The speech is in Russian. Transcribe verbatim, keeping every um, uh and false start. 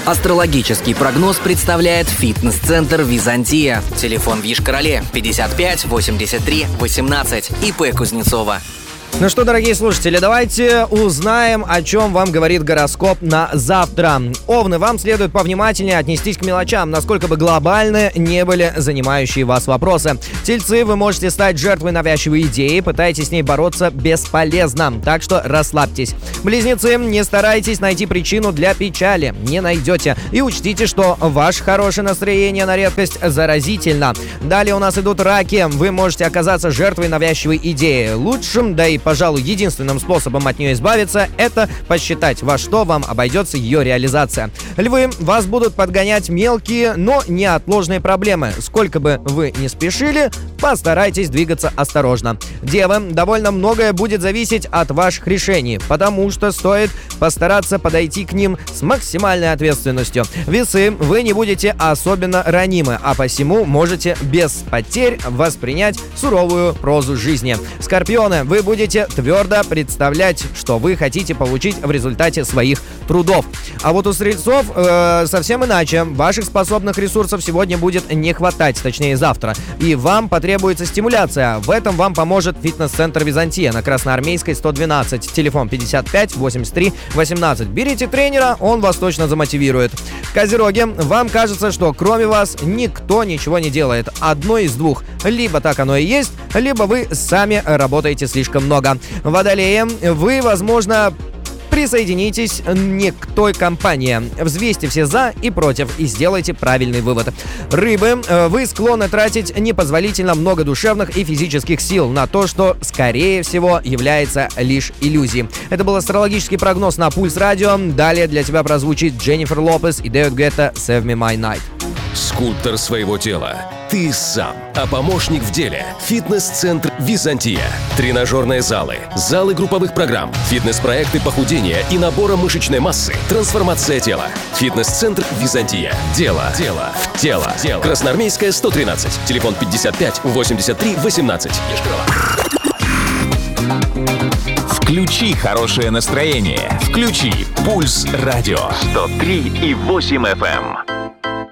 Астрологический прогноз представляет фитнес-центр «Византия». Телефон в Йошкар-Оле пятьдесят пять восемьдесят три восемнадцать. ИП Кузнецова. Ну что, дорогие слушатели, давайте узнаем, о чем вам говорит гороскоп на завтра. Овны, вам следует повнимательнее отнестись к мелочам, насколько бы глобальны не были занимающие вас вопросы. Тельцы, вы можете стать жертвой навязчивой идеи, пытайтесь с ней бороться бесполезно, так что расслабьтесь. Близнецы, не старайтесь найти причину для печали, не найдете. И учтите, что ваше хорошее настроение на редкость заразительно. Далее у нас идут раки, вы можете оказаться жертвой навязчивой идеи. Лучшим, да и пожалуй, единственным способом от нее избавиться – это посчитать, во что вам обойдется ее реализация. Львы, вас будут подгонять мелкие, но неотложные проблемы. Сколько бы вы ни спешили, постарайтесь двигаться осторожно. Девы, довольно многое будет зависеть от ваших решений, потому что стоит постараться подойти к ним с максимальной ответственностью. Весы, вы не будете особенно ранимы, а посему можете без потерь воспринять суровую прозу жизни. Скорпионы, вы будете твердо представлять, что вы хотите получить в результате своих трудов. А вот у стрельцов э, совсем иначе. Ваших способных ресурсов сегодня будет не хватать, точнее завтра. И вам потребуется стимуляция. В этом вам поможет фитнес-центр «Византия» на Красноармейской сто двенадцать. Телефон пятьдесят пять восемьдесят три восемнадцать. Берите тренера, он вас точно замотивирует. Козероги, вам кажется, что кроме вас никто ничего не делает. Одно из двух. Либо так оно и есть, либо вы сами работаете слишком много. Водолеи, вы, возможно, присоединитесь не к той компании. Взвесьте все за и против и сделайте правильный вывод. Рыбы, вы склонны тратить непозволительно много душевных и физических сил на то, что, скорее всего, является лишь иллюзией. Это был астрологический прогноз на Пульс Радио. Далее для тебя прозвучит Дженнифер Лопес и Дэвид Гетта «Save Me My Night». Скульптор своего тела ты сам, а помощник в деле – фитнес-центр «Византия». Тренажерные залы, залы групповых программ, фитнес-проекты похудения и набора мышечной массы, трансформация тела. Фитнес-центр «Византия». Дело, дело, в тело. Дело. Красноармейская, сто тринадцать. Телефон пятьдесят пять восемьдесят три восемнадцать. Включи хорошее настроение. Включи «Пульс Радио». сто три и восемь эф эм.